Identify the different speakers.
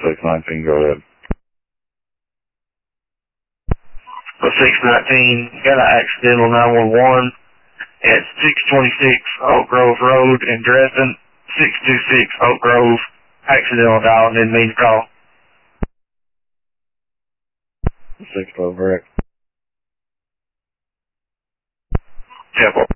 Speaker 1: 619, go ahead.
Speaker 2: 619, got an accidental 911 at 626 Oak Grove Road in Dresden. 626 Oak Grove, accidental dial, didn't mean to call.
Speaker 1: 612, correct.
Speaker 2: Temple.